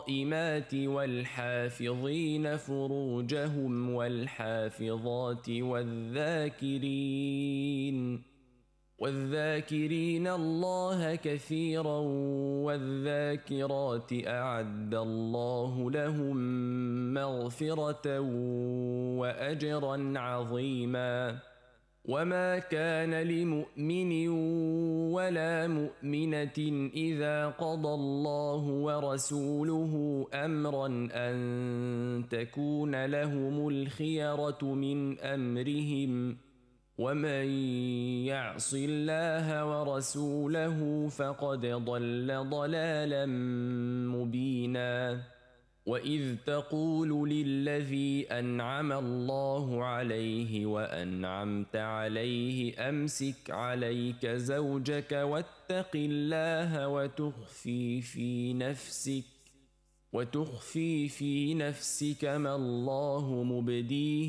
الصائمات والحافظين فروجهم والحافظات والذاكرين الله كثيرا والذاكرات أعد الله لهم مغفرة وأجرا عظيما. وما كان لمؤمن ولا مؤمنة إذا قضى الله ورسوله أمرا أن تكون لهم الخيرة من أمرهم، ومن يعص الله ورسوله فقد ضل ضلالا مبينا. وإذ تقول للذي أنعم الله عليه وأنعمت عليه أمسك عليك زوجك واتق الله وتخفي في نفسك ما الله مبديه